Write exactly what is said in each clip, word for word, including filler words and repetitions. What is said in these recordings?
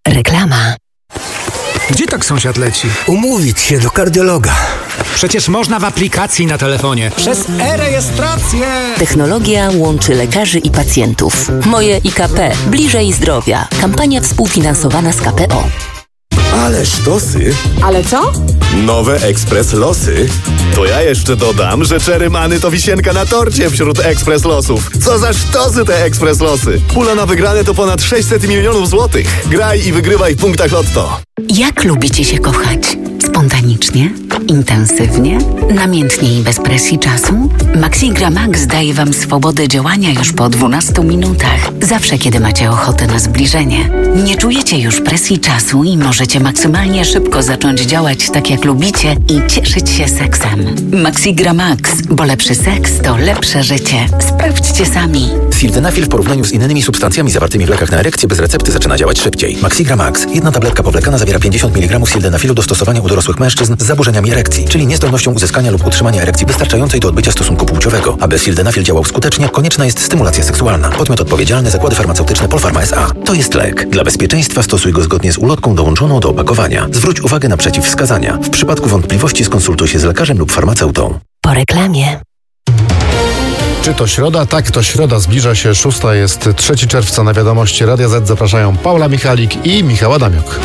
Reklama. Gdzie tak sąsiad leci? Umówić się do kardiologa. Przecież można w aplikacji na telefonie. Przez e-rejestrację. Technologia łączy lekarzy i pacjentów. Moje I K P. Bliżej zdrowia. Kampania współfinansowana z K P O. Ale sztosy. Ale co? Nowe Ekspres Losy. To ja jeszcze dodam, że Cherry Many to wisienka na torcie wśród Ekspres Losów. Co za sztosy te Ekspres Losy. Pula na wygrane to ponad sześćset milionów złotych. Graj i wygrywaj w punktach Lotto. Jak lubicie się kochać? Spontanicznie? Intensywnie? Namiętnie i bez presji czasu? Maxigra Max daje Wam swobodę działania już po dwunastu minutach. Zawsze, kiedy macie ochotę na zbliżenie. Nie czujecie już presji czasu i możecie maksymalnie szybko zacząć działać tak, jak lubicie i cieszyć się seksem. Maxigra Max, bo lepszy seks to lepsze życie. Sprawdźcie sami. Sildenafil w porównaniu z innymi substancjami zawartymi w lekach na erekcję bez recepty zaczyna działać szybciej. Maxigra Max. Jedna tabletka powlekana zawiera pięćdziesiąt miligramów sildenafilu do stosowania u dorosłych mężczyzn z zaburzeniami erekcji, czyli niezdolnością uzyskania lub utrzymania erekcji wystarczającej do odbycia stosunku płciowego. Aby sildenafil działał skutecznie, konieczna jest stymulacja seksualna. Podmiot odpowiedzialny: Zakłady Farmaceutyczne Polpharma S A. To jest lek. Dla bezpieczeństwa stosuj go zgodnie z ulotką dołączoną do opakowania. Zwróć uwagę na przeciwwskazania. W przypadku wątpliwości skonsultuj się z lekarzem lub farmaceutą. Po reklamie. Czy to środa? Tak, to środa. Zbliża się szósta, jest trzeciego czerwca. Na wiadomości Radia Z zapraszają Paula Michalik i Michał Adamiuk.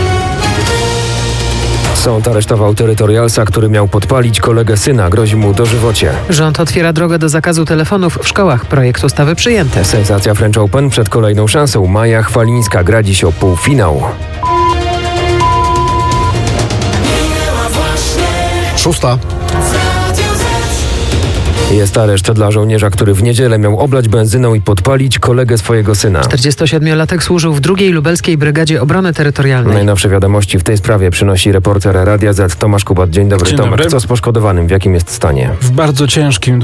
Sąd aresztował terytorialsa, który miał podpalić kolegę syna. Grozi mu dożywocie. Rząd otwiera drogę do zakazu telefonów w szkołach. Projekt ustawy przyjęty. Sensacja French Open przed kolejną szansą. Maja Chwalińska gra dziś o półfinał. Szósta. Jest areszt dla żołnierza, który w niedzielę miał oblać benzyną i podpalić kolegę swojego syna. czterdziestosiedmiolatek służył w drugiej Lubelskiej Brygadzie Obrony Terytorialnej. Najnowsze wiadomości w tej sprawie przynosi reporter Radia Z Tomasz Kubat. Dzień dobry. Dzień Tomek, dobry. Co z poszkodowanym? W jakim jest stanie? W bardzo ciężkim.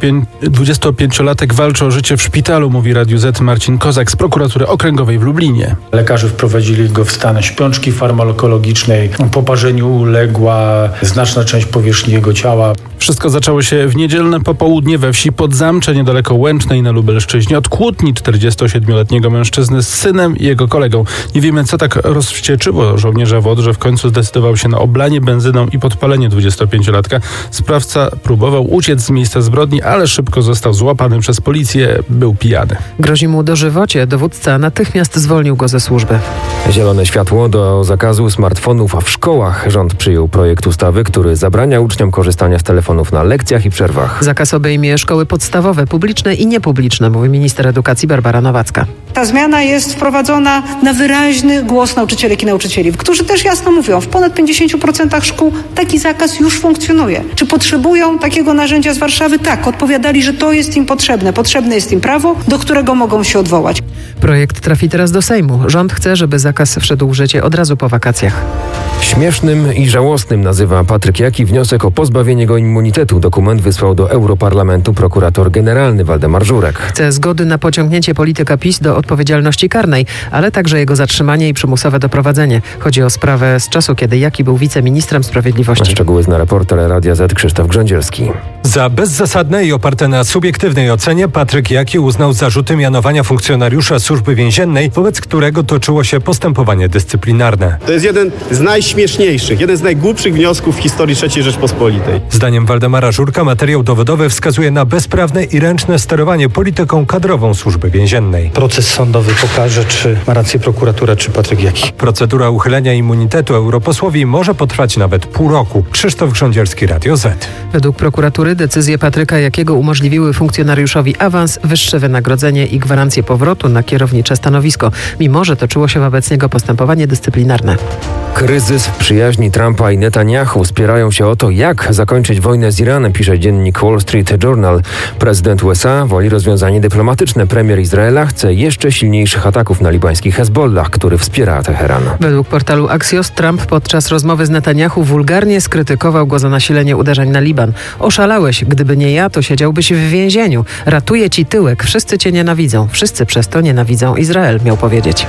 dwudziestopięciolatek walczy o życie w szpitalu, mówi Radiu Z Marcin Kozak z prokuratury okręgowej w Lublinie. Lekarze wprowadzili go w stan śpiączki farmakologicznej. Poparzeniu uległa znaczna część powierzchni jego ciała. Wszystko zaczęło się w niedzielne popołudnie we wsi Podzamcze, niedaleko Łęcznej na Lubelszczyźnie, od kłótni czterdziestosiedmioletniego mężczyzny z synem i jego kolegą. Nie wiemy, co tak rozwścieczyło żołnierza W O D, że w końcu zdecydował się na oblanie benzyną i podpalenie dwudziestopięciolatka. Sprawca próbował uciec z miejsca zbrodni, ale szybko został złapany przez policję. Był pijany. Grozi mu dożywocie. Dowódca natychmiast zwolnił go ze służby. Zielone światło do zakazu smartfonów w szkołach. Rząd przyjął projekt ustawy, który zabrania uczniom korzystania z telefonów na lekcjach i przerwach. Zakaz obejmie szkoły podstawowe, publiczne i niepubliczne, mówi minister edukacji Barbara Nowacka. Ta zmiana jest wprowadzona na wyraźny głos nauczycielek i nauczycieli, którzy też jasno mówią, w ponad pięćdziesięciu procentach szkół taki zakaz już funkcjonuje. Czy potrzebują takiego narzędzia z Warszawy? Tak, odpowiadali, że to jest im potrzebne. Potrzebne jest im prawo, do którego mogą się odwołać. Projekt trafi teraz do Sejmu. Rząd chce, żeby zakaz wszedł w życie od razu po wakacjach. Śmiesznym i żałosnym nazywa Patryk Jaki wniosek o pozbawienie go immunitetu. Dokument wysłał do Europarlamentu prokurator generalny Waldemar Żurek. Chce zgody na pociągnięcie polityka PiS do odpowiedzialności karnej, ale także jego zatrzymanie i przymusowe doprowadzenie. Chodzi o sprawę z czasu, kiedy Jaki był wiceministrem sprawiedliwości. Szczegóły zna reporter Radia Z Krzysztof Grządzielski. Za bezzasadne i oparte na subiektywnej ocenie Patryk Jaki uznał zarzuty mianowania funkcjonariusza Służby Więziennej, wobec którego toczyło się postępowanie dyscyplinarne. To jest jeden z najśmieszniejszych, jeden z najgłupszych wniosków w historii trzeciej Rzeczpospolitej. Zdaniem Waldemara Żurka materiał dowodowy wskazuje na bezprawne i ręczne sterowanie polityką kadrową Służby Więziennej. Proces sądowy pokaże, czy ma rację prokuratura, czy Patryk Jaki. Procedura uchylenia immunitetu europosłowi może potrwać nawet pół roku. Krzysztof Grządzielski, Radio Z. Według prokuratury decyzje Patryka Jakiego umożliwiły funkcjonariuszowi awans, wyższe wynagrodzenie i gwarancję powrotu na kierownicze stanowisko, mimo że toczyło się wobec niego postępowanie dyscyplinarne. Kryzys w przyjaźni Trumpa i Netanyahu spierają się o to, jak zakończyć wojnę z Iranem, pisze dziennik Wall Street Journal. Prezydent U S A woli rozwiązanie dyplomatyczne. Premier Izraela chce jeszcze silniejszych ataków na libański Hezbollah, który wspiera Teheran. Według portalu Axios Trump podczas rozmowy z Netanyahu wulgarnie skrytykował go za nasilenie uderzeń na Liban. Oszalałeś, gdyby nie ja, to siedziałbyś w więzieniu. Ratuję ci tyłek, wszyscy cię nienawidzą, wszyscy przez to nienawidzą Izrael, miał powiedzieć.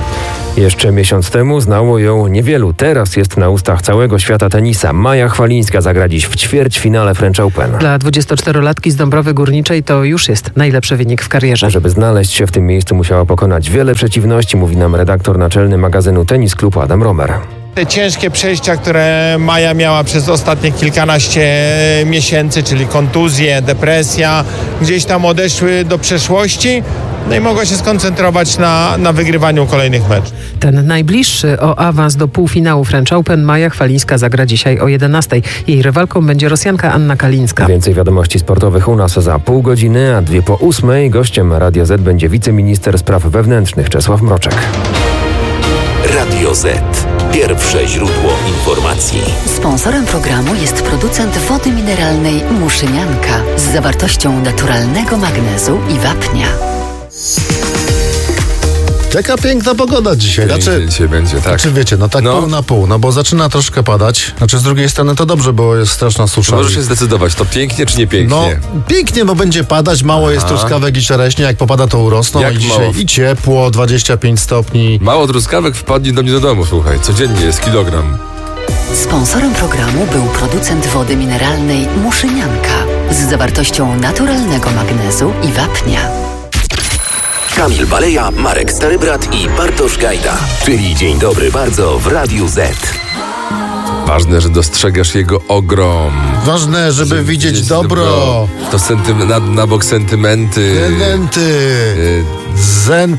Jeszcze miesiąc temu znało ją niewielu. Teraz jest na ustach całego świata tenisa. Maja Chwalińska zagra dziś w ćwierćfinale French Open. Dla dwudziestoczterolatki z Dąbrowy Górniczej to już jest najlepszy wynik w karierze. Żeby znaleźć się w tym miejscu, musiała pokonać wiele przeciwności, mówi nam redaktor naczelny magazynu Tenis Klub Adam Romer. Te ciężkie przejścia, które Maja miała przez ostatnie kilkanaście miesięcy, czyli kontuzje, depresja, gdzieś tam odeszły do przeszłości, no i mogła się skoncentrować na, na wygrywaniu kolejnych meczów. Ten najbliższy o awans do półfinału French Open Maja Chwalińska zagra dzisiaj o jedenastej. Jej rywalką będzie Rosjanka Anna Kalińska. Więcej wiadomości sportowych u nas za pół godziny, a dwie po ósmej gościem Radia Z będzie wiceminister spraw wewnętrznych Czesław Mroczek. Radio Z. Pierwsze źródło informacji. Sponsorem programu jest producent wody mineralnej Muszynianka z zawartością naturalnego magnezu i wapnia. Jaka piękna pogoda dzisiaj. Znaczy, dzisiaj będzie, tak. Znaczy wiecie, no tak no. pół na pół, no bo zaczyna troszkę padać. Znaczy z drugiej strony to dobrze, bo jest straszna susza. Możesz się zdecydować, to pięknie czy nie pięknie? No pięknie, bo będzie padać, mało Aha. jest truskawek i czereśnie, jak popada to urosną. Jak i dzisiaj mało? I ciepło, dwadzieścia pięć stopni. Mało truskawek wpadnie do mnie do domu, słuchaj, codziennie jest kilogram. Sponsorem programu był producent wody mineralnej Muszynianka z zawartością naturalnego magnezu i wapnia. Kamil Baleja, Marek Starybrat i Bartosz Gajda. Czyli Dzień Dobry Bardzo w Radiu Z. Ważne, że dostrzegasz jego ogrom. Ważne, żeby, żeby widzieć, widzieć dobro. dobro. To sentym, na, na bok sentymenty. Sentymenty. Y- Zenty.